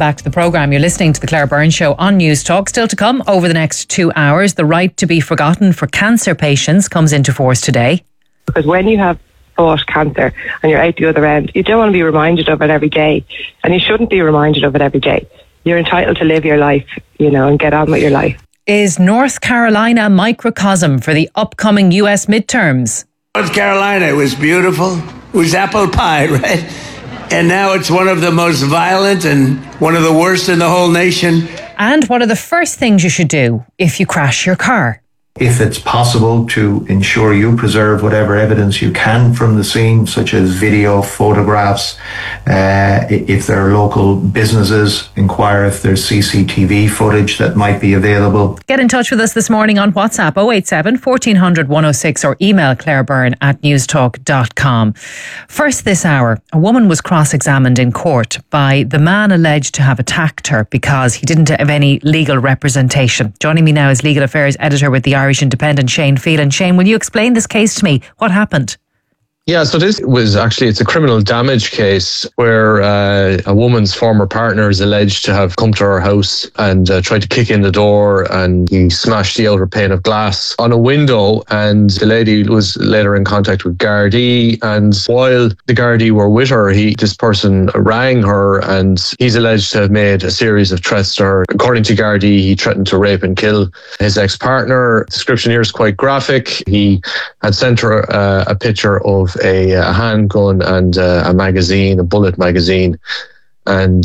back to the programme. You're listening to the Claire Byrne Show on News Talk. Still to come over the next 2 hours, the right to be forgotten for cancer patients comes into force today. Because when you have fought cancer and you're out the other end, you don't want to be reminded of it every day. And you shouldn't be reminded of it every day. You're entitled to live your life, and get on with your life. Is North Carolina a microcosm for the upcoming US midterms? North Carolina was beautiful. It was apple pie, right? And now it's one of the most violent and one of the worst in the whole nation. And what are the first things you should do if you crash your car? If it's possible to ensure you preserve whatever evidence you can from the scene, such as video, photographs, if there are local businesses, inquire if there's CCTV footage that might be available. Get in touch with us this morning on WhatsApp 087 1400 106 or email clairebyrne@newstalk.com. First this hour, a woman was cross-examined in court by the man alleged to have attacked her because he didn't have any legal representation. Joining me now is Legal Affairs Editor with the Irish Independent, Shane Phelan. Shane, will you explain this case to me? What happened? Yeah, so this was it's a criminal damage case where a woman's former partner is alleged to have come to her house and tried to kick in the door, and he smashed the outer pane of glass on a window, and the lady was later in contact with Gardaí, and while the Gardaí were with her, this person rang her, and he's alleged to have made a series of threats to her. According to Gardaí, he threatened to rape and kill his ex-partner. The description here is quite graphic. He had sent her a picture of a handgun and a magazine, a bullet magazine, and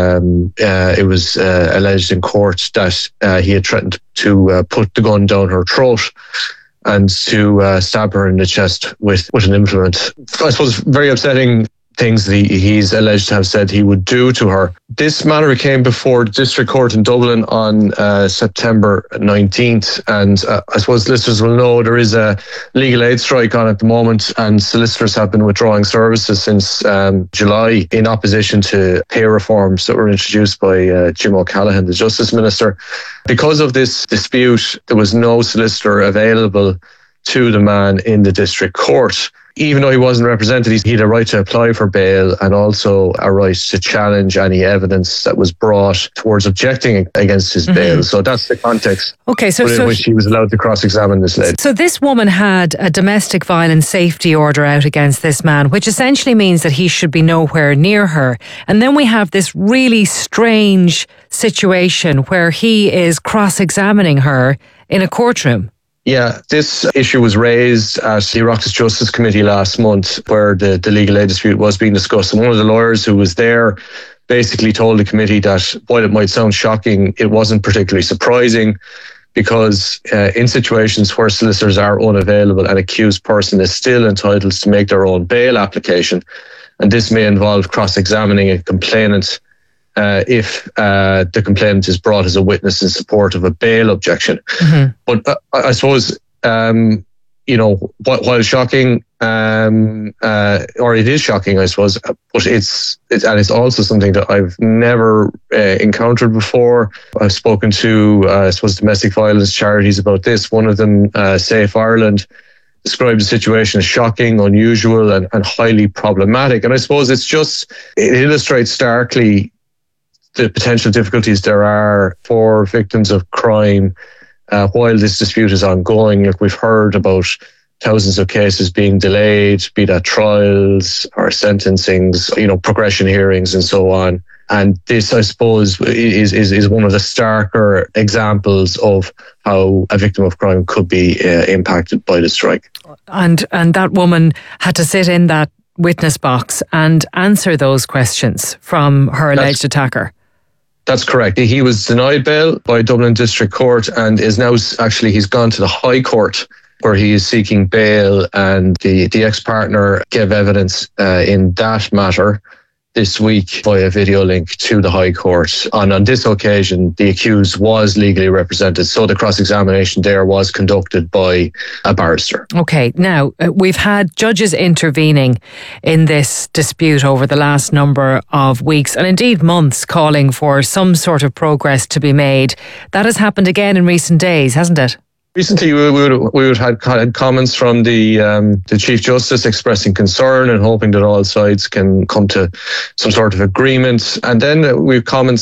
it was alleged in court that he had threatened to put the gun down her throat and to stab her in the chest with an implement. I suppose very upsetting things that he's alleged to have said he would do to her. This matter came before the District Court in Dublin on September 19th, and I suppose listeners will know there is a legal aid strike on at the moment, and solicitors have been withdrawing services since July in opposition to pay reforms that were introduced by Jim O'Callaghan, the Justice Minister. Because of this dispute, there was no solicitor available to the man in the District Court. Even though he wasn't represented, he had a right to apply for bail and also a right to challenge any evidence that was brought towards objecting against his bail. So that's the context in which he was allowed to cross-examine this lady. So this woman had a domestic violence safety order out against this man, which essentially means that he should be nowhere near her. And then we have this really strange situation where he is cross-examining her in a courtroom. Yeah, this issue was raised at the Oireachtas Justice Committee last month, where the legal aid dispute was being discussed. And one of the lawyers who was there basically told the committee that while it might sound shocking, it wasn't particularly surprising, because in situations where solicitors are unavailable, an accused person is still entitled to make their own bail application. And this may involve cross-examining a complainant if the complainant is brought as a witness in support of a bail objection. But I suppose, while shocking, or it is shocking, I suppose, but it's also something that I've never encountered before. I've spoken to, domestic violence charities about this. One of them, Safe Ireland, described the situation as shocking, unusual, and highly problematic. And I suppose it illustrates starkly the potential difficulties there are for victims of crime while this dispute is ongoing. Like, we've heard about thousands of cases being delayed, be that trials or sentencings, progression hearings and so on. And this, I suppose, is one of the starker examples of how a victim of crime could be impacted by the strike. And that woman had to sit in that witness box and answer those questions from her alleged attacker. That's correct. He was denied bail by Dublin District Court and is now he's gone to the High Court, where he is seeking bail, and the ex-partner gave evidence in that matter this week via video link to the High Court. And on this occasion, the accused was legally represented, so the cross-examination there was conducted by a barrister. Okay, now we've had judges intervening in this dispute over the last number of weeks and indeed months, calling for some sort of progress to be made. That has happened again in recent days, hasn't it? Recently, we would have had comments from the Chief Justice expressing concern and hoping that all sides can come to some sort of agreement. And then we've comments